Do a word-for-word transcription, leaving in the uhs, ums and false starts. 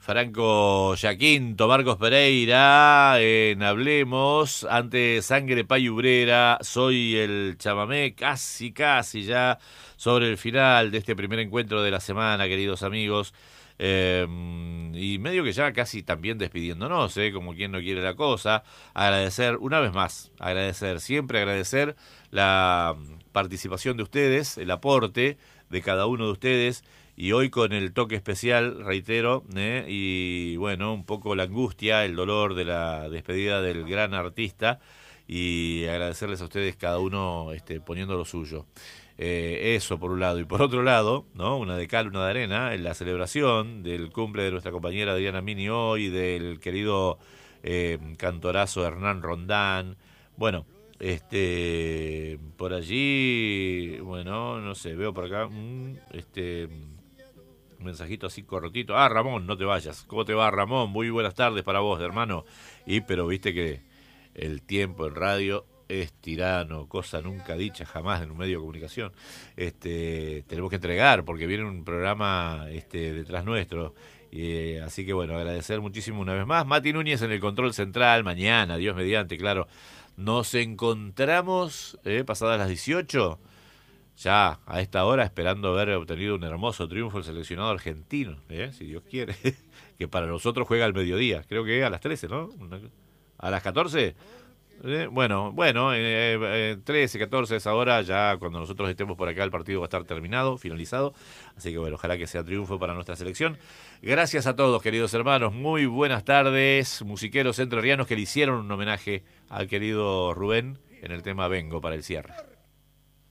Franco Yaquinto, Marcos Pereira, en Hablemos, ante Sangre Payubrera, soy el chamamé, casi, casi ya sobre el final de este primer encuentro de la semana, queridos amigos, eh, y medio que ya casi también despidiéndonos, eh, como quien no quiere la cosa, agradecer una vez más, agradecer, siempre agradecer la participación de ustedes, el aporte de cada uno de ustedes, y hoy con el toque especial, reitero, ¿eh? y bueno, un poco la angustia, el dolor de la despedida del gran artista, y agradecerles a ustedes cada uno este, poniendo lo suyo. Eh, eso por un lado, y por otro lado, ¿no? Una de cal, una de arena, en la celebración del cumple de nuestra compañera Adriana Mini hoy, del querido eh, cantorazo Hernán Rondán, bueno, este por allí, bueno, no sé, veo por acá, mm, este... un mensajito así cortito. Ah, Ramón, no te vayas. ¿Cómo te va, Ramón? Muy buenas tardes para vos, hermano. Y pero viste que el tiempo en radio es tirano, cosa nunca dicha jamás en un medio de comunicación. Este, tenemos que entregar porque viene un programa este detrás nuestro. Eh, así que bueno, agradecer muchísimo una vez más. Mati Núñez en el control central, mañana, Dios mediante, claro. Nos encontramos eh, pasadas las dieciocho. Ya a esta hora esperando haber obtenido un hermoso triunfo el seleccionado argentino, ¿eh? Si Dios quiere, que para nosotros juega al mediodía, creo que a las trece, ¿no? A las catorce. Eh, bueno, bueno, eh, eh, trece, catorce esa hora, ya cuando nosotros estemos por acá el partido va a estar terminado, finalizado, así que bueno, ojalá que sea triunfo para nuestra selección. Gracias a todos, queridos hermanos, muy buenas tardes, musiqueros entrerrianos que le hicieron un homenaje al querido Rubén en el tema Vengo para el cierre.